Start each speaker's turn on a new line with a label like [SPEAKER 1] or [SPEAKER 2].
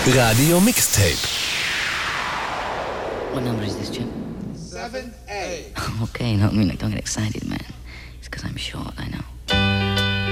[SPEAKER 1] Radio Mixtape.
[SPEAKER 2] What number is this, Jim?
[SPEAKER 3] 7A.
[SPEAKER 2] Okay, don't get excited, man. It's because I'm short, I know.